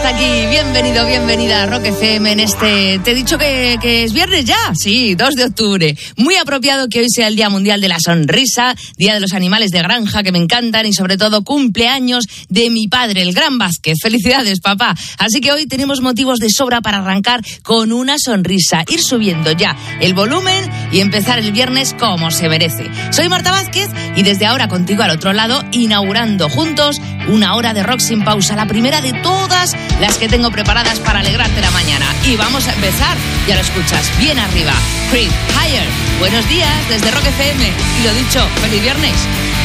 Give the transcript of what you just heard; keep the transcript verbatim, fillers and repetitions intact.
está aquí. Bienvenido, bienvenida a Rock F M en este... ¿Te he dicho que, que es viernes ya? Sí, dos de octubre. Muy apropiado que hoy sea el Día Mundial de la Sonrisa, Día de los Animales de Granja, que me encantan, y sobre todo cumpleaños de mi padre, el Gran Vázquez. Felicidades, papá. Así que hoy tenemos motivos de sobra para arrancar con una sonrisa, ir subiendo ya el volumen y empezar el viernes como se merece. Soy Marta Vázquez y desde ahora contigo al otro lado, inaugurando juntos una hora de rock sin pausa, la primera de todas las que tengo preparadas para alegrarte la mañana. Y vamos a empezar, ya lo escuchas, bien arriba, Creep Higher. Buenos días desde Rock F M y lo dicho, feliz viernes.